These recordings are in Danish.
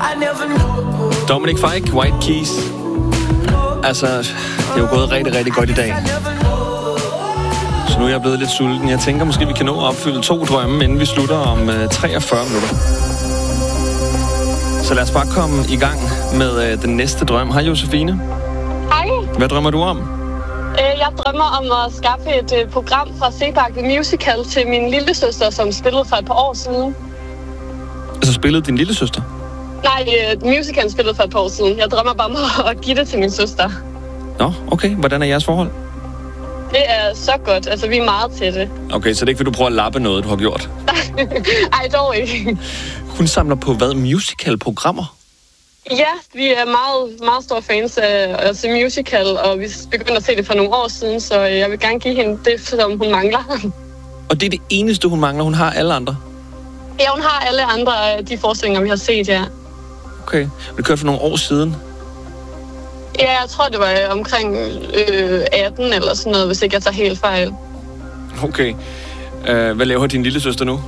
Dominic Fike, White Keys. Altså, det er jo gået rigtig, rigtig godt i dag. Så nu er jeg blevet lidt sulten. Jeg tænker måske, vi kan nå at opfylde 2 drømme, inden vi slutter om 43 minutter. Så lad os bare komme i gang med den næste drøm. Hej Josefine. Hej. Hvad drømmer du om? Jeg drømmer om at skaffe et program fra Sebak The Musical til min lillesøster, som spillede for et par år siden. Altså spillede din lillesøster? Nej, musicalen spillede for et par år siden. Jeg drømmer bare om at give det til min søster. Nå, okay. Hvordan er jeres forhold? Det er så godt. Altså, vi er meget tætte. Okay, så det er ikke, fordi du prøver at lappe noget, du har gjort? Ej, dog ikke. Hun samler på hvad? Musical-programmer? Ja, vi er meget, meget store fans af at se musical, og vi begyndte at se det for nogle år siden, så jeg vil gerne give hende det, som hun mangler. Og det er det eneste, hun mangler? Hun har alle andre? Ja, hun har alle andre af de forestillinger, vi har set, ja. Okay. Det kørte for nogle år siden? Ja, jeg tror, det var omkring 18 eller sådan noget, hvis ikke jeg tager helt fejl. Okay. Hvad laver din lillesøster nu?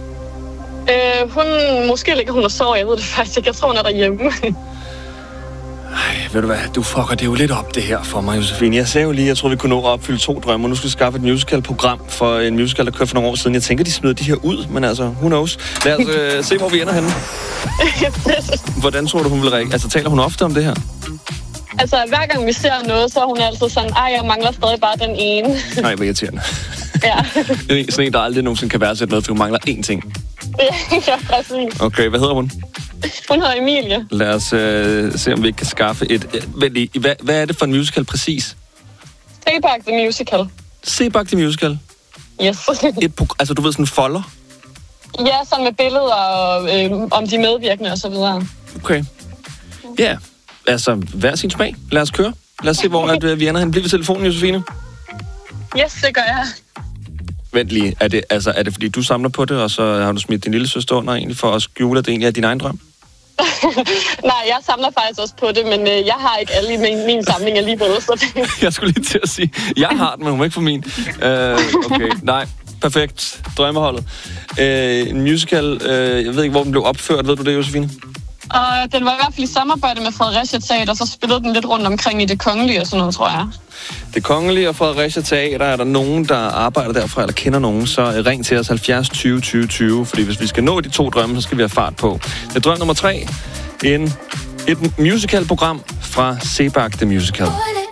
Måske ligger hun og sover, jeg ved det faktisk ikke. Jeg tror, hun er derhjemme. Ej, ved du hvad, du fucker det jo lidt op det her for mig, Josefine. Jeg sagde jo lige, jeg tror vi kunne nå at opfylde 2 drømme, og nu skal vi skaffe et musical-program for en musical, der kørte for nogle år siden. Jeg tænker, de smider de her ud, men altså, who knows. Lad os se, hvor vi ender henne. Hvordan tror du, hun vil reagere? Altså, taler hun ofte om det her? Altså, hver gang vi ser noget, så er hun altid sådan, jeg mangler stadig bare den ene. Nej, hvor irriterende. Ja. Det er sådan en, der aldrig nogensinde kan værdsætte noget, for hun mangler én ting. Ja, præcis. Okay, hvad hedder hun? Hun hedder Emilie. Lad os se, om vi kan skaffe et... Hvad er det for en musical præcis? Sebak The Musical. Sebak The Musical? Yes. Altså, du ved, sådan en folder? Ja, sådan med billeder om de medvirkende og så videre. Okay. Ja, yeah. Altså, hver sin smag. Lad os køre. Lad os se, hvor vi ender hen. Bliv ved telefonen, Josefine. Yes, det gør jeg. Vent lige. Er det fordi, du samler på det, og så har du smidt din lille søster under egentlig for at skjule, at det egentlig er din egen drøm? Nej, jeg samler faktisk også på det, men jeg har ikke alle i min samling alligevel. Så det... Jeg skulle lige til at sige, jeg har den, men hun må ikke få min. Okay, nej. Perfekt. Drømmeholdet. En musical, jeg ved ikke, hvor den blev opført. Ved du det, Josefine? Og den var i hvert fald i samarbejde med Fredericia Teater, så spillede den lidt rundt omkring i Det Kongelige og sådan noget, tror jeg. Det Kongelige og Fredericia Teater, er der nogen, der arbejder derfra, eller kender nogen, så ring til os 70 20 20 20, fordi hvis vi skal nå de 2 drømme, så skal vi have fart på. Det er drøm nummer 3, et musical-program fra Sebak The Musical.